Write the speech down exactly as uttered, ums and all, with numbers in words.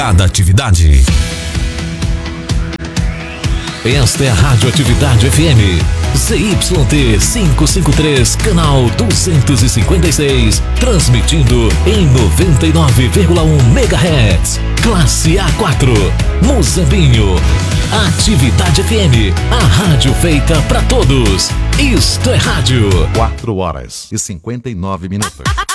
Cada atividade. Esta é a Rádio Atividade F M, Z Y T quinhentos e cinquenta e três, canal duzentos e cinquenta e seis, transmitindo em noventa e nove vírgula um megahertz, classe A quatro, Muzambinho. Atividade F M, a rádio feita pra todos. Isto é rádio. quatro horas e cinquenta e nove minutos.